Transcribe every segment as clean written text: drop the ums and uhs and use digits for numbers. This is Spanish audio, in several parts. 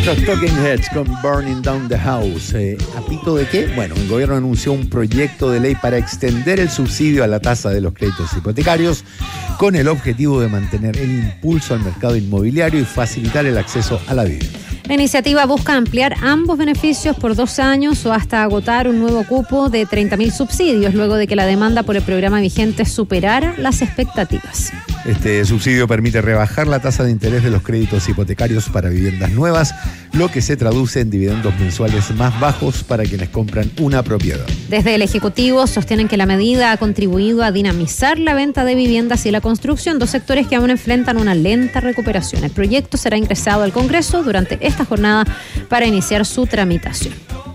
Estos Talking Heads con Burning Down the House. ¿A pito de qué? Bueno, el gobierno anunció un proyecto de ley para extender el subsidio a la tasa de los créditos hipotecarios con el objetivo de mantener el impulso al mercado inmobiliario y facilitar el acceso a la vivienda. La iniciativa busca ampliar ambos beneficios por 2 años o hasta agotar un nuevo cupo de 30.000 subsidios, luego de que la demanda por el programa vigente superara las expectativas. Este subsidio permite rebajar la tasa de interés de los créditos hipotecarios para viviendas nuevas, lo que se traduce en dividendos mensuales más bajos para quienes compran una propiedad. Desde el Ejecutivo sostienen que la medida ha contribuido a dinamizar la venta de viviendas y la construcción, 2 sectores que aún enfrentan una lenta recuperación. El proyecto será ingresado al Congreso durante esta jornada para iniciar su tramitación.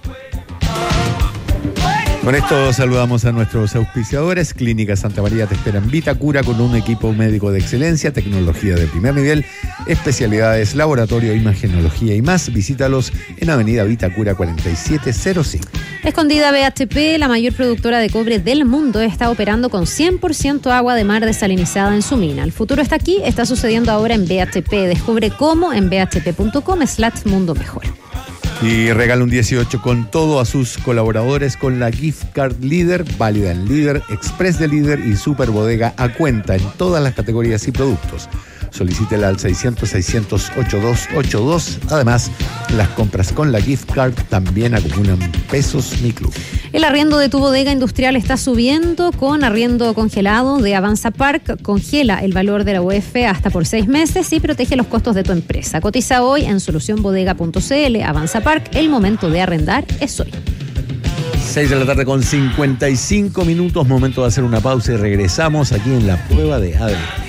Con esto saludamos a nuestros auspiciadores. Clínica Santa María te espera en Vitacura con un equipo médico de excelencia, tecnología de primer nivel, especialidades, laboratorio, imagenología y más. Visítalos en Avenida Vitacura 4705. Escondida BHP, la mayor productora de cobre del mundo, está operando con 100% agua de mar desalinizada en su mina. El futuro está aquí, está sucediendo ahora en BHP. Descubre cómo en bhp.com/mundo mejor. Y regala un 18 con todo a sus colaboradores con la Gift Card Líder, válida en Líder, Express de Líder y Super Bodega a cuenta en todas las categorías y productos. Solicítela al 600-600-8282. Además, las compras con la Gift Card también acumulan pesos Mi Club. El arriendo de tu bodega industrial está subiendo con arriendo congelado de Avanza Park. Congela el valor de la UF hasta por 6 meses y protege los costos de tu empresa. Cotiza hoy en solucionbodega.cl. Avanza Park, el momento de arrendar es hoy. 6 de la tarde con 55 minutos, momento de hacer una pausa y regresamos aquí en La Prueba de ADN.